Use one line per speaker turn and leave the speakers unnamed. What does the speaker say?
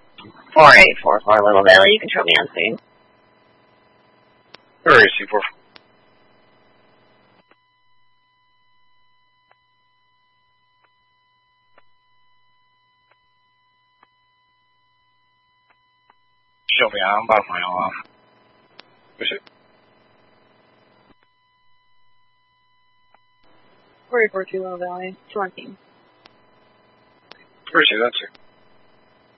4844 Little Valley, you can show me on scene.
Where is C4? Show me, I'm bottom mile off. Push it.
4842 Little Valley, 2 on team.
Where is it? That's it.